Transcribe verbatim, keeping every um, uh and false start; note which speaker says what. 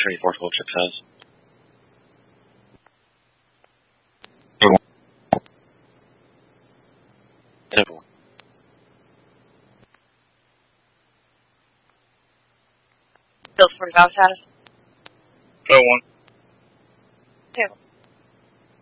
Speaker 1: Trinity four twelve chip says.
Speaker 2: Salesforce Valve status.
Speaker 3: Go one.